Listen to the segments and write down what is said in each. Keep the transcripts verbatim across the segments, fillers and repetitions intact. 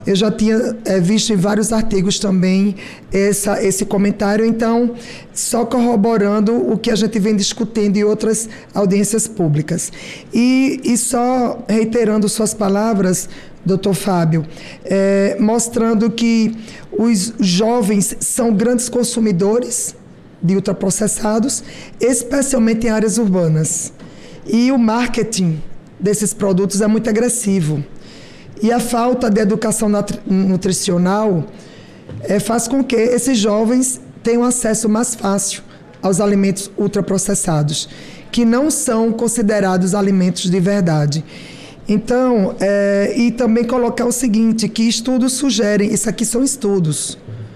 Eu já tinha é, visto em vários artigos também essa, esse comentário, então, só corroborando o que a gente vem discutindo em outras audiências públicas. E, e só reiterando suas palavras, doutor Fábio, é, mostrando que os jovens são grandes consumidores de ultraprocessados, especialmente em áreas urbanas. E o marketing desses produtos é muito agressivo. E a falta de educação nutricional é, faz com que esses jovens tenham acesso mais fácil aos alimentos ultraprocessados, que não são considerados alimentos de verdade. Então, é, e também colocar o seguinte, que estudos sugerem, isso aqui são estudos,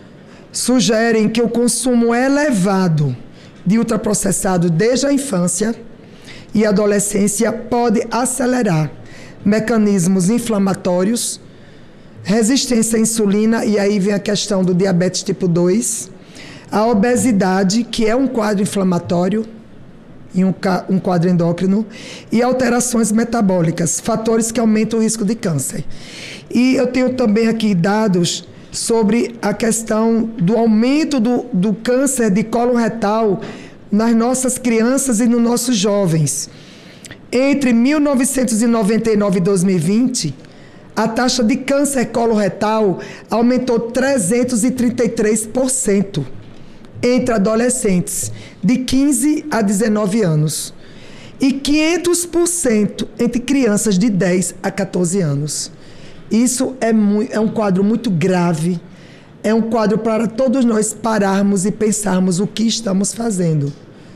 sugerem que o consumo elevado de ultraprocessado desde a infância e adolescência pode acelerar mecanismos inflamatórios, resistência à insulina, e aí vem a questão do diabetes tipo dois, a obesidade, que é um quadro inflamatório, e um, um quadro endócrino, e alterações metabólicas, fatores que aumentam o risco de câncer. E eu tenho também aqui dados sobre a questão do aumento do, do câncer de colo retal nas nossas crianças e nos nossos jovens. Entre mil novecentos e noventa e nove e dois mil e vinte, a taxa de câncer coloretal aumentou trezentos e trinta e três por cento entre adolescentes de quinze a dezenove anos e quinhentos por cento entre crianças de dez a quatorze anos. Isso é, muito, é um quadro muito grave, é um quadro para todos nós pararmos e pensarmos o que estamos fazendo.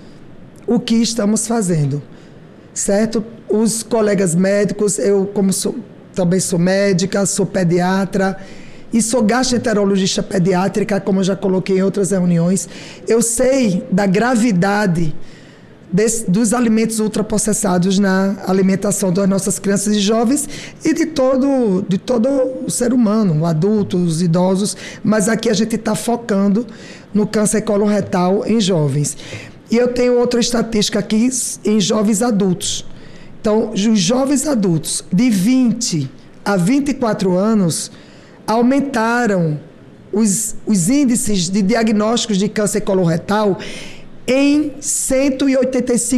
O que estamos fazendo. Certo? Os colegas médicos, eu como sou, também sou médica, sou pediatra e sou gastroenterologista pediátrica, como eu já coloquei em outras reuniões, eu sei da gravidade desse, dos alimentos ultraprocessados na alimentação das nossas crianças e jovens e de todo, de todo o ser humano, adultos, idosos, mas aqui a gente está focando no câncer coloretal em jovens. E eu tenho outra estatística aqui em jovens adultos. Então, os jovens adultos de vinte a vinte e quatro anos aumentaram os, os índices de diagnósticos de câncer coloretal em cento e oitenta e cinco